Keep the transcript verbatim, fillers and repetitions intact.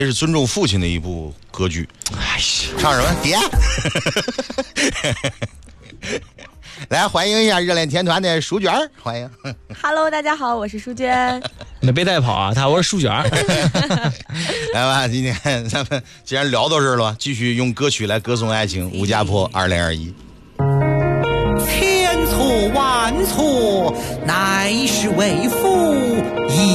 这是尊重父亲的一部歌剧。哎呀，唱什么爹？来欢迎一下热恋天团的舒娟，欢迎。 Hello， 大家好，我是舒娟。 那别带跑啊，他我是舒娟。 来吧，今天咱们既然聊到这儿了，继续用歌曲来歌颂爱情。吴家坡二零二一。 千错万错，乃是为父。